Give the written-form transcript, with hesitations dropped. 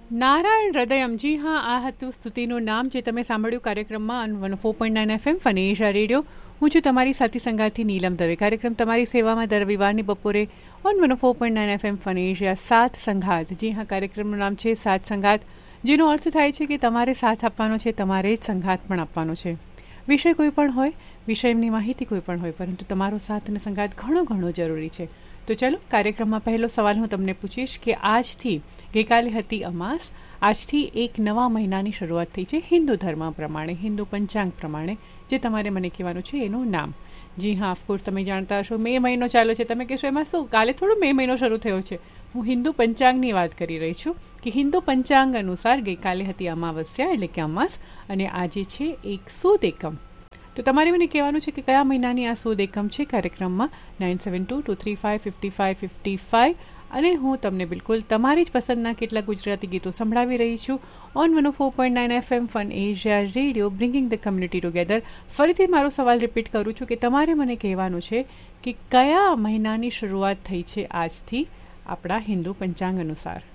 નારાયણ હૃદયમ. જી હા, આ હતું સ્તુતિનું નામ જે તમે સાંભળ્યું કાર્યક્રમમાં 104.9 FM ફનેશા રેડિયો. હું છું તમારી સાથી સંગાથી નીલમ દવે. કાર્યક્રમ તમારી સેવામાં દર રવિવારની બપોરે ઓન 104.9 FM ફનેશા સાથ સંઘાત. જી હા, કાર્યક્રમનું નામ છે સાથ સંઘાત, જેનો અર્થ થાય છે કે તમારે સાથ આપવાનો છે, તમારે જ સંઘાત પણ આપવાનો છે. વિષય કોઈ પણ હોય, વિષયની માહિતી કોઈ પણ હોય, પરંતુ તમારો સાથ અને સંઘાત ઘણો જરૂરી છે. તો ચલો, કાર્યક્રમમાં પહેલો સવાલ હું તમને પૂછીશ કે આજથી, ગઈકાલે હતી અમાસ, આજથી એક નવા મહિનાની શરૂઆત થઈ છે હિન્દુ ધર્મ પ્રમાણે, હિન્દુ પંચાંગ પ્રમાણે. જે તમારે મને કહેવાનું છે એનું નામ. જી હા, ઓફકોર્સ તમે જાણતા હશો મે મહિનો ચાલુ છે. તમે કહેશો એમાં શું, કાલે થોડો મે મહિનો શરૂ થયો છે. હું હિન્દુ પંચાંગની વાત કરી રહી છું કે હિન્દુ પંચાંગ અનુસાર ગઈકાલે હતી અમાવસ્યા એટલે કે અમાસ, અને આજે છે એક સુદ એકમ. તો તમારે મને કહેવાનું છે કે કયા મહિનાની આ સુદ એકમ છે. કાર્યક્રમમાં 9722355555 અને હું તમને બિલકુલ તમારી જ પસંદના કેટલાક ગુજરાતી ગીતો સંભળાવી રહી છું on 104.9 FM fun Asia radio, bringing the community together. ફરીથી મારો સવાલ રિપીટ કરું છું કે તમારે મને કહેવાનું છે કે કયા મહિનાની શરૂઆત થઈ છે આજથી આપણા હિન્દુ પંચાંગ અનુસાર.